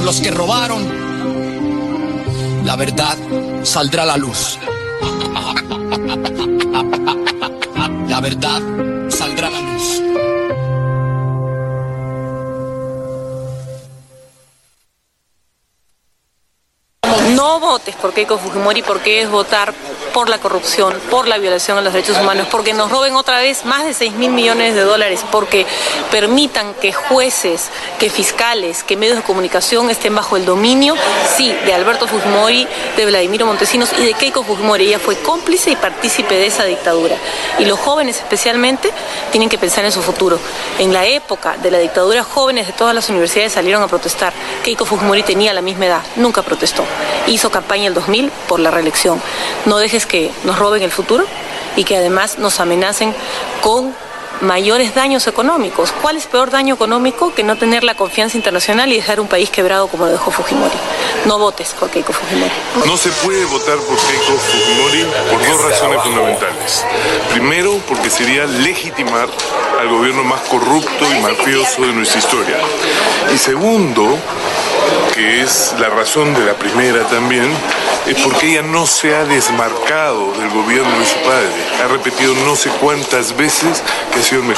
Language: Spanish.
los que robaron, la verdad saldrá a la luz. La verdad saldrá a la luz. No votes por Keiko Fujimori porque es votar por la corrupción, por la violación a los derechos humanos, porque nos roben otra vez más de 6.000 millones de dólares, porque permitan que jueces, que fiscales, que medios de comunicación estén bajo el dominio, sí, de Alberto Fujimori, de Vladimiro Montesinos y de Keiko Fujimori. Ella fue cómplice y partícipe de esa dictadura. Y los jóvenes especialmente tienen que pensar en su futuro. En la época de la dictadura, jóvenes de todas las universidades salieron a protestar. Keiko Fujimori tenía la misma edad, nunca protestó. Hizo campaña en el 2000 por la reelección. No dejes que nos roben el futuro y que además nos amenacen con mayores daños económicos. ¿Cuál es peor daño económico que no tener la confianza internacional y dejar un país quebrado como lo dejó Fujimori? No votes por Keiko Fujimori. No se puede votar por Keiko Fujimori por dos razones fundamentales. Primero, porque sería legitimar al gobierno más corrupto y mafioso de nuestra historia. Y segundo, que es la razón de la primera también, es porque ella no se ha desmarcado del gobierno de su padre. Ha repetido no sé cuántas veces que ha sido el mejor